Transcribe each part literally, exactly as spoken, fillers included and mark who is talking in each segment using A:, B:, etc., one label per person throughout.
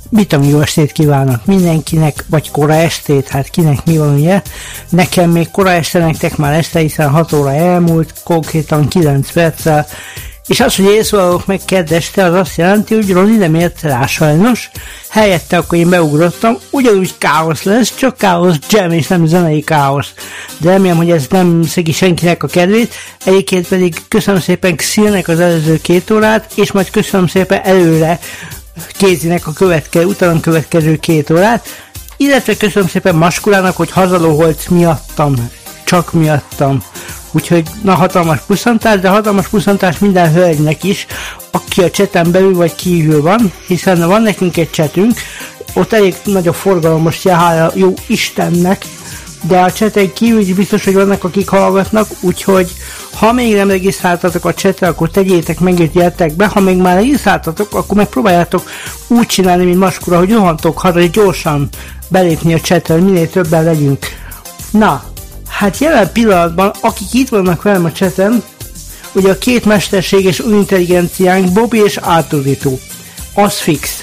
A: Vitamin jó estét kívánok mindenkinek, vagy kora estét, hát kinek mi van, ugye? Nekem még kora este, nektek már este, hiszen hat óra elmúlt, konkrétan kilenc perccel, és az, hogy én szólalok meg kedd este, az azt jelenti, hogy Roni nem ért rá sajnos, helyette akkor én beugrottam, ugyanúgy káosz lesz, csak káosz jam, és nem zenei káosz. De remélem, hogy ez nem szegi senkinek a kedvét, egyébként pedig köszönöm szépen Xilnek az előző két órát, és majd köszönöm szépen előre Kézinek a következő, utána következő két órát, illetve köszönöm szépen Maskulának, hogy hazalóholt miattam, csak miattam. Úgyhogy na, hatalmas puszantás, de hatalmas puszantás minden hölgynek is, aki a cseten belül vagy kívül van, hiszen van nekünk egy csetünk, ott elég nagy a forgalom most, hála jó Istennek, de a cseten kívül is biztos, hogy vannak, akik hallgatnak, úgyhogy ha még nem regisztráltatok a csetre, akkor tegyétek meg, és gyertek be, ha még már regisztráltatok, akkor megpróbáljátok úgy csinálni, mint Maskura, hogy rohantok haza, és gyorsan belépni a csetre, hogy minél többen legyünk. Na, hát jelen pillanatban, akik itt vannak velem a cseten, ugye a két mesterséges intelligenciánk, Bobby és Arturito, az fix.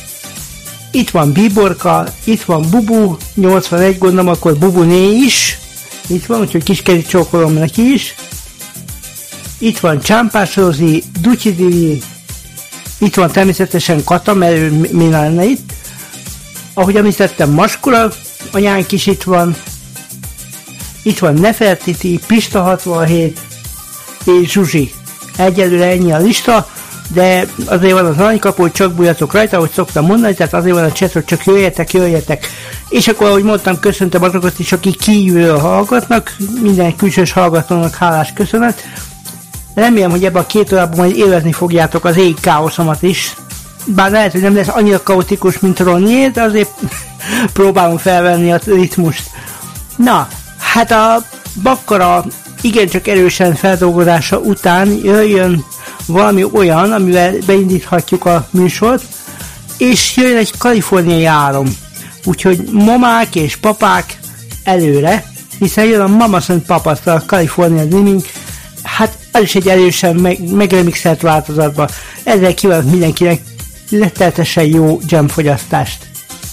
A: Itt van Bíborka, itt van Bubu, nyolcvanegy, gondolom, akkor Bubuné is. Itt van, úgyhogy kiskeri csókolom neki is. Itt van Csámpás Rozi, Dutyi Divi, itt van természetesen Kata, mert ő mi lenne itt. Ahogy említettem, Maskula, anyánk is itt van. Itt van Nefertiti, Pista hatvanhét és Zsuzsi. Egyelőre ennyi a lista, de azért van az aranykapu, hogy csak bújjatok rajta, ahogy szoktam mondani, tehát azért van a chat, hogy csak jöjjetek, jöjjetek. És akkor, ahogy mondtam, köszöntem azokat is, akik kívülről hallgatnak, minden külsős hallgatónak hálás köszönet. Remélem, hogy ebben a két órában majd élvezni fogjátok az ég káoszomat is. Bár lehet, hogy nem lesz annyira kaotikus, mint Ronnyé, de azért próbálom felvenni a ritmust. Na, hát a bakkara igencsak erősen feldolgozása után jöjjön valami olyan, amivel beindíthatjuk a műsort, és jön egy kaliforniai áram. Úgyhogy mamák és papák előre, hiszen jön a Mama Saint Papa's a California Dreaming, hát ez is egy erősen meg, megremixelt változatban. Ezzel kívánok mindenkinek rettenetesen jó jam fogyasztást.